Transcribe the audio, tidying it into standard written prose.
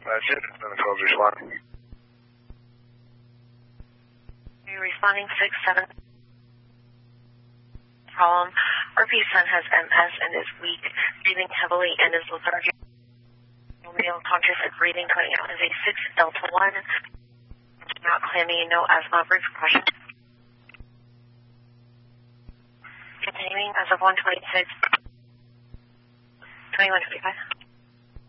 That's it. Then the code's responding. You're responding 6-7. Problem. RP son has MS and is weak, breathing heavily and is lethargic. Male conscious and breathing coming out as a 6 Delta 1. Not claiming no asthma repercussion. Continuing as of 126. 2125.